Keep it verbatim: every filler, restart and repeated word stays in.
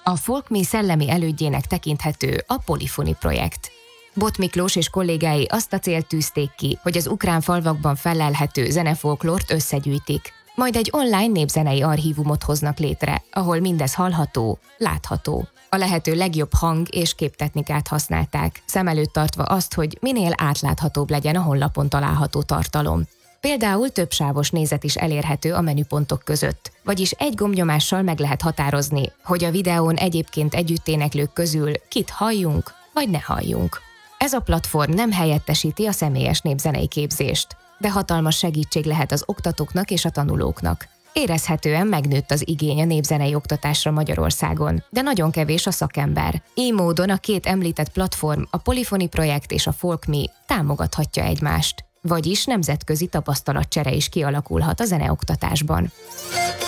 A Folkme szellemi elődjének tekinthető a Polyphony projekt. Bot Miklós és kollégái azt a célt tűzték ki, hogy az ukrán falvakban fellelhető zenefolklort összegyűjtik, majd egy online népzenei archívumot hoznak létre, ahol mindez hallható, látható. A lehető legjobb hang- és képtechnikát használták, szem előtt tartva azt, hogy minél átláthatóbb legyen a honlapon található tartalom. Például többsávos nézet is elérhető a menüpontok között, vagyis egy gombnyomással meg lehet határozni, hogy a videón egyébként együtt éneklők közül kit halljunk, vagy ne halljunk. Ez a platform nem helyettesíti a személyes népzenei képzést, de hatalmas segítség lehet az oktatóknak és a tanulóknak. Érezhetően megnőtt az igény a népzenei oktatásra Magyarországon, de nagyon kevés a szakember. Így módon a két említett platform, a Polyphony projekt és a Folkme támogathatja egymást, vagyis nemzetközi tapasztalatcsere is kialakulhat a zeneoktatásban.